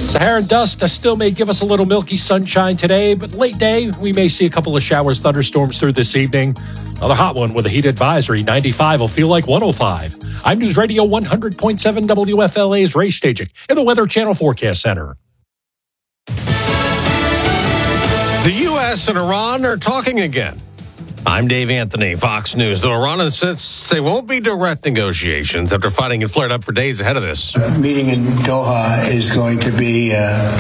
Saharan dust still may give us a little milky sunshine today, but late day, we may see a couple of showers, thunderstorms through this evening. Another hot one with a heat advisory. 95 will feel like 105. I'm News Radio 100.7 WFLA's Ray Stajic in the Weather Channel Forecast Center. The U.S. and Iran are talking again. I'm Dave Anthony, Fox News. Though Iran insists they won't be direct negotiations after fighting had flared up for days ahead of this. Meeting in Doha is going to be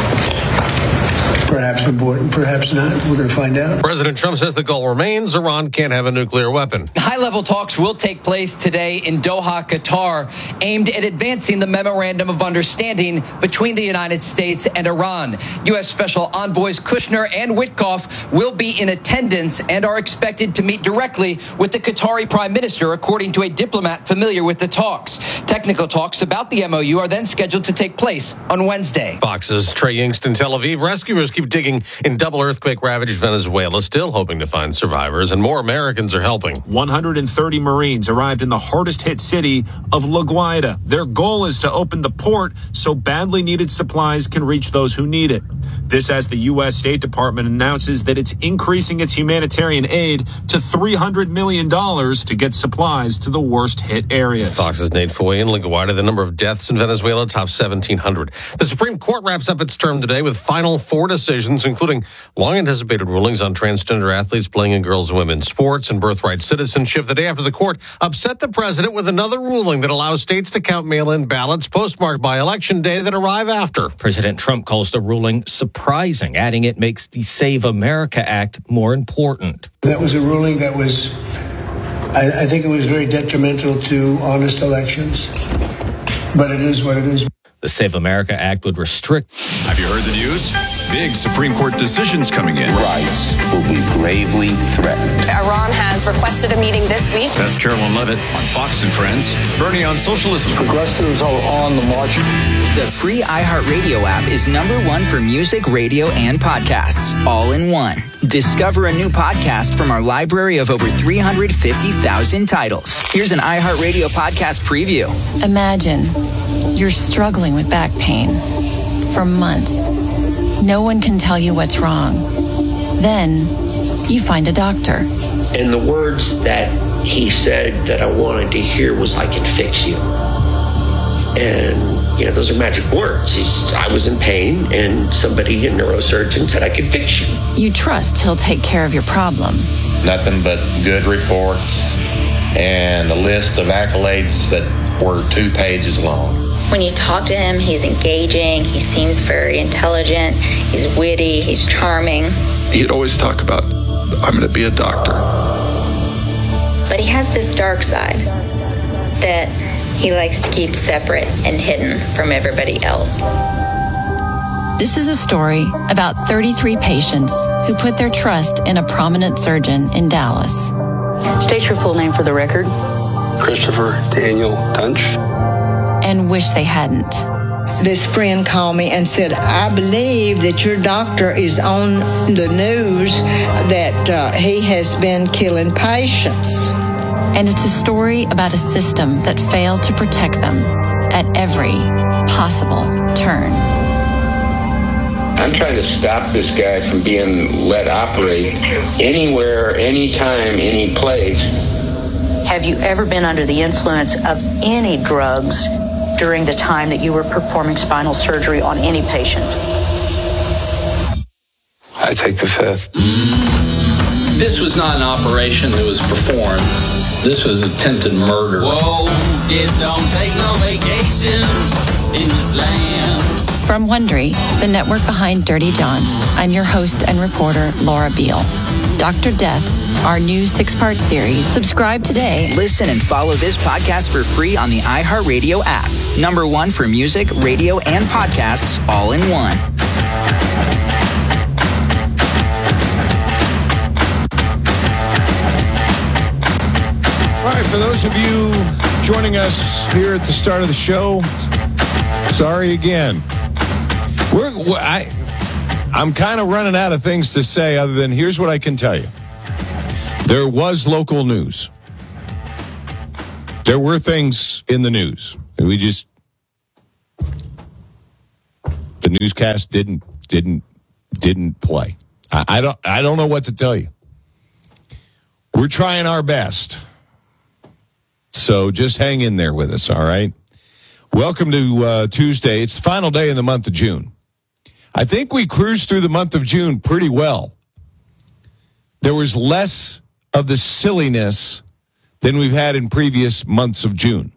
perhaps important, perhaps not. We're going to find out. President Trump says the goal remains Iran can't have a nuclear weapon. High-level talks will take place today in Doha, Qatar, aimed at advancing the memorandum of understanding between the United States and Iran. U.S. Special Envoys Kushner and Witkoff will be in attendance and are expected to meet directly with the Qatari Prime Minister, according to a diplomat familiar with the talks. Technical talks about the MOU are then scheduled to take place on Wednesday. Fox's Trey Yingst in Tel Aviv. Rescuers keep digging in double earthquake-ravaged Venezuela, still hoping to find survivors, and more Americans are helping. 130 Marines arrived in the hardest-hit city of La Guaira. Their goal is to open the port so badly needed supplies can reach those who need it. This as the U.S. State Department announces that it's increasing its humanitarian aid to $300 million to get supplies to the worst-hit areas. Fox's Nate Foy in La Guaira. The number of deaths in Venezuela tops 1,700. The Supreme Court wraps up its term today with final 4 decisions, including long-anticipated rulings on transgender athletes playing in girls' and women's sports and birthright citizenship. The day after the court upset the president with another ruling that allows states to count mail-in ballots postmarked by Election Day that arrive after. President Trump calls the ruling surprising, adding it makes the Save America Act more important. That was a ruling that was, I think it was very detrimental to honest elections, but it is what it is. The Save America Act would restrict. Have you heard the news? Big Supreme Court decisions coming in. Rights will be gravely threatened. Iran has requested a meeting this week. That's Carolyn Levitt on Fox and Friends. Bernie on socialism. Progressives are on the march. The free iHeartRadio app is #1 for music, radio, and podcasts, all in one. Discover a new podcast from our library of over 350,000 titles. Here's an iHeartRadio podcast preview. Imagine you're struggling with back pain for months. No one can tell you what's wrong. Then you find a doctor. And the words that he said that I wanted to hear was, "I can fix you." And, those are magic words. I was in pain, and somebody, a neurosurgeon, said, "I can fix you." You trust he'll take care of your problem. Nothing but good reports and a list of accolades that were 2 pages long. When you talk to him, he's engaging, he seems very intelligent, he's witty, he's charming. He'd always talk about, "I'm going to be a doctor." But he has this dark side that he likes to keep separate and hidden from everybody else. This is a story about 33 patients who put their trust in a prominent surgeon in Dallas. State your full name for the record. Christopher Daniel Tunch. And wish they hadn't. This friend called me and said, "I believe that your doctor is on the news that he has been killing patients." And it's a story about a system that failed to protect them at every possible turn. I'm trying to stop this guy from being let operate anywhere, anytime, any place. Have you ever been under the influence of any drugs during the time that you were performing spinal surgery on any patient? I take the 5th. This was not an operation that was performed. This was attempted murder. Whoa, don't take no vacation in this land. From Wondery, the network behind Dirty John, I'm your host and reporter, Laura Beale. Dr. Death, our new 6-part series. Subscribe today. Listen and follow this podcast for free on the iHeartRadio app. #1 for music, radio, and podcasts, all in one. All right, for those of you joining us here at the start of the show, sorry again. I'm kind of running out of things to say other than here's what I can tell you. There was local news. There were things in the news. The The newscast didn't play. I don't know what to tell you. We're trying our best. So just hang in there with us, all right? Welcome to Tuesday. It's the final day in the month of June. I think we cruised through the month of June pretty well. There was less of the silliness than we've had in previous months of June.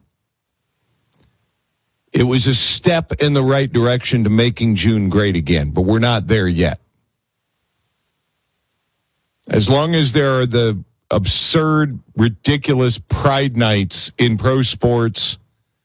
It was a step in the right direction to making June great again, but we're not there yet. As long as there are the absurd, ridiculous pride nights in pro sports,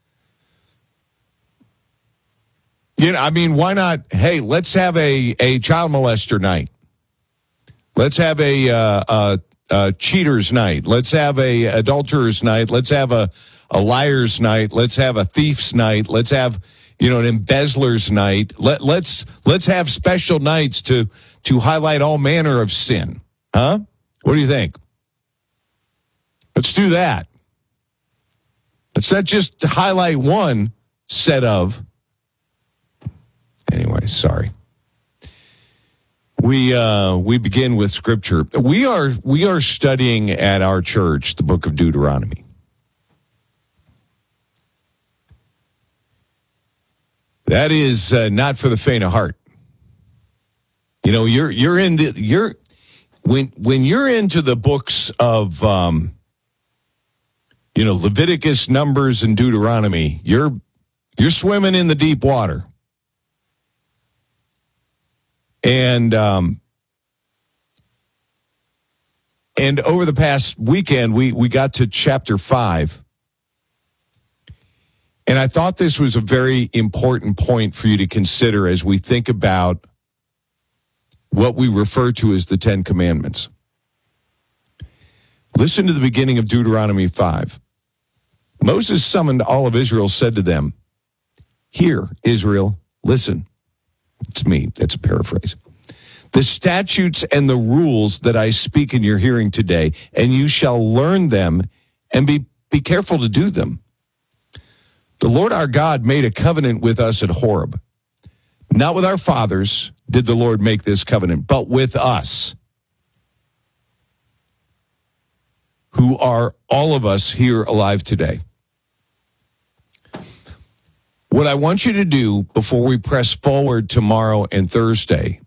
why not? Hey, let's have a child molester night. Let's have a cheaters night. Let's have a adulterers night. Let's have a liars night. Let's have a thief's night. Let's have, an embezzler's night. Let's have special nights to highlight all manner of sin. Huh? What do you think? Let's do that. Let's not just highlight one set of. Anyway, sorry. We begin with scripture. We are studying at our church the book of Deuteronomy. That is not for the faint of heart. When you're into the books of Leviticus, Numbers, and Deuteronomy, you're swimming in the deep water. And over the past weekend, we got to chapter 5. And I thought this was a very important point for you to consider as we think about what we refer to as the Ten Commandments. Listen to the beginning of Deuteronomy 5. Moses summoned all of Israel, said to them, "Hear, Israel, listen." It's me. That's a paraphrase. "The statutes and the rules that I speak in your hearing today, and you shall learn them and be careful to do them. The Lord our God made a covenant with us at Horeb. Not with our fathers did the Lord make this covenant, but with us, who are all of us here alive today." What I want you to do before we press forward tomorrow and Thursday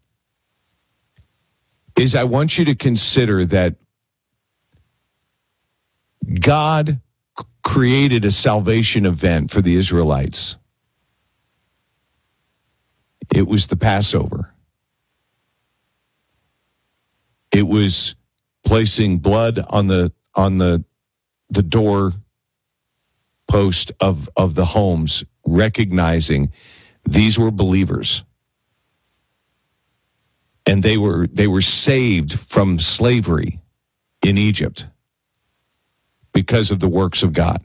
is I want you to consider that God created a salvation event for the Israelites. It was the Passover. It was placing blood on the door post of the homes, recognizing these were believers. And they were saved from slavery in Egypt because of the works of God.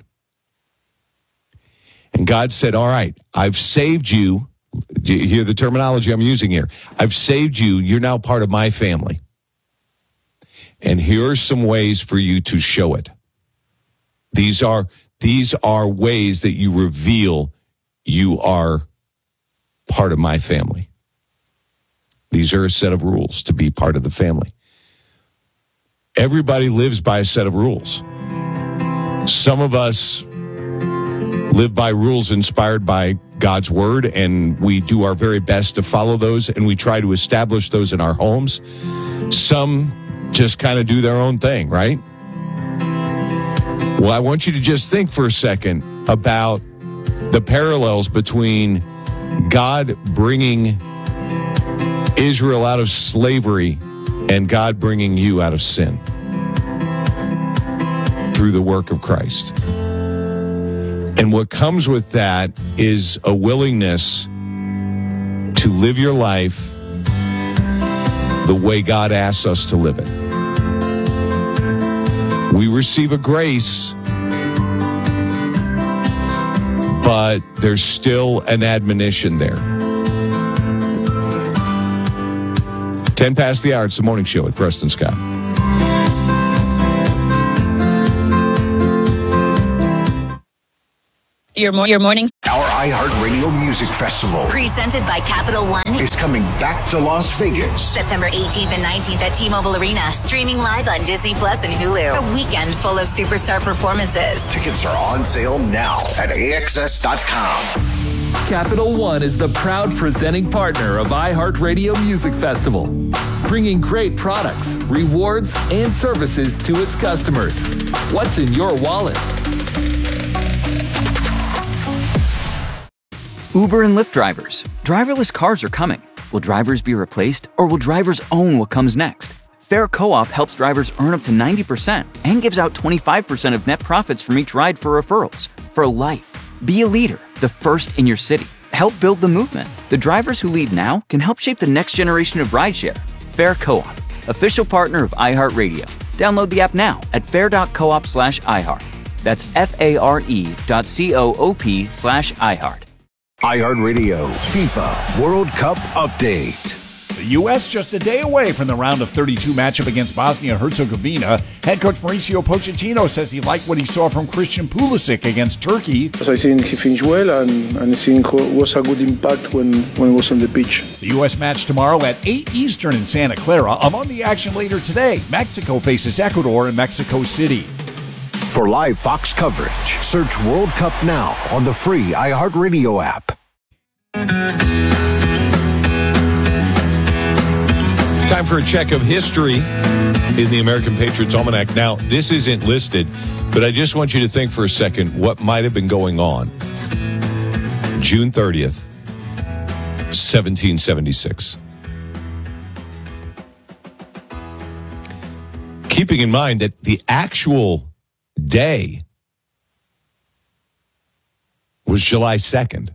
And God said, all right, I've saved you. Do you hear the terminology I'm using here? I've saved you. You're now part of my family. And here are some ways for you to show it. These are ways that you reveal you are part of my family. These are a set of rules to be part of the family. Everybody lives by a set of rules. Some of us live by rules inspired by God's word, and we do our very best to follow those, and we try to establish those in our homes. Some just kind of do their own thing, right? Well, I want you to just think for a second about the parallels between God bringing Israel out of slavery and God bringing you out of sin through the work of Christ. And what comes with that is a willingness to live your life the way God asks us to live it. We receive a grace, but there's still an admonition there. 10 past the hour, it's the morning show with Preston Scott. Your morning. Our iHeartRadio Music Festival Presented by Capital One. is coming back to Las Vegas. September 18th and 19th at T-Mobile Arena. Streaming live on Disney Plus and Hulu. A weekend full of superstar performances. Tickets are on sale now at AXS.com. Capital One is the proud presenting partner of iHeartRadio Music Festival, bringing great products, rewards, and services to its customers. What's in your wallet? Uber and Lyft drivers. Driverless cars are coming. Will drivers be replaced, or will drivers own what comes next? Fair Co-op helps drivers earn up to 90% and gives out 25% of net profits from each ride for referrals. For life. Be a leader, the first in your city. Help build the movement. The drivers who lead now can help shape the next generation of rideshare. Fair Co-op, official partner of iHeartRadio. Download the app now at fair.coop/iHeart. That's FARE.coop/iHeart. iHeartRadio FIFA World Cup Update. The U.S. just a day away from the round of 32 matchup against Bosnia-Herzegovina. Head coach Mauricio Pochettino says he liked what he saw from Christian Pulisic against Turkey. I think he finished well, and I think it was a good impact when he was on the pitch. The U.S. match tomorrow at 8 Eastern in Santa Clara. Among the action later today, Mexico faces Ecuador in Mexico City. For live Fox coverage, search World Cup now on the free iHeartRadio app. Time for a check of history in the American Patriots Almanac. Now, this isn't listed, but I just want you to think for a second what might have been going on. June 30th, 1776. Keeping in mind that the actual day was July 2nd.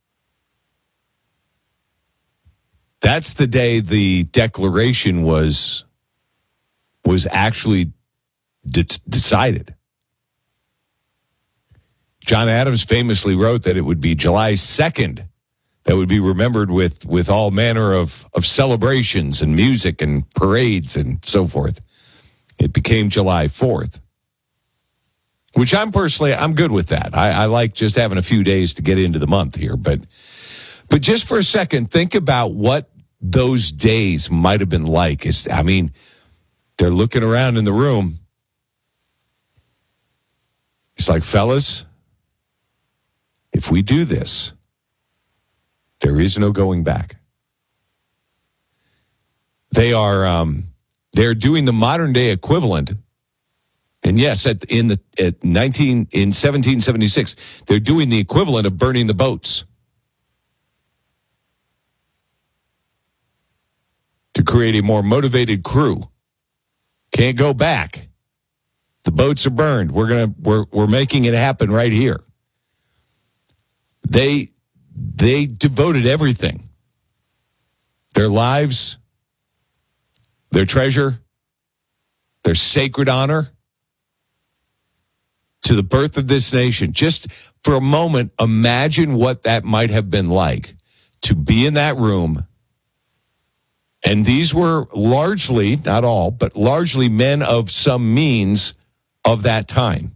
That's the day the Declaration was actually decided. John Adams famously wrote that it would be July 2nd that would be remembered with all manner of celebrations and music and parades and so forth. It became July 4th, which I'm good with that. I like just having a few days to get into the month here. But just for a second, think about what those days might have been like. They're looking around in the room. It's like, fellas, if we do this, there is no going back. They're doing the modern day equivalent. And yes, in 1776, they're doing the equivalent of burning the boats to create a more motivated crew. Can't go back. The boats are burned. We're making it happen right here. They devoted everything. Their lives, their treasure, their sacred honor to the birth of this nation. Just for a moment, imagine what that might have been like to be in that room. And these were largely, not all, but largely men of some means of that time.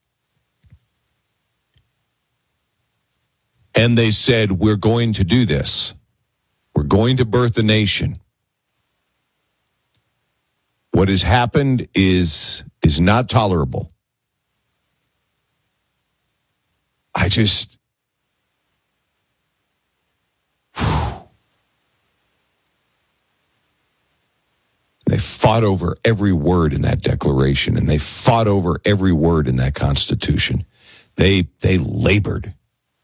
And they said, we're going to do this. We're going to birth a nation. What has happened is not tolerable. They fought over every word in that Declaration, and they fought over every word in that Constitution. They labored.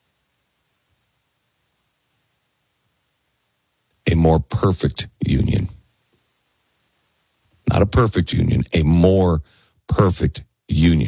A more perfect union. Not a perfect union, a more perfect union.